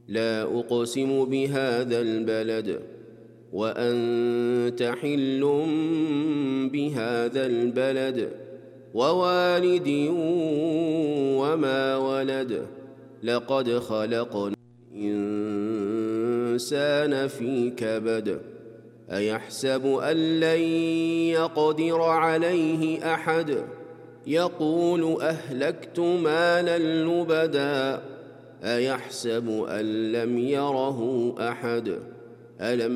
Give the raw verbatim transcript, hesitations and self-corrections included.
لا أقسم بهذا البلد وأنت حل بهذا البلد ووالد وما ولد لقد خلقنا الإنسان في كبد أيحسب أن لن يقدر عليه أحد يقول أهلكت مالا لبدا أيحسب أن لم يره أحد ألم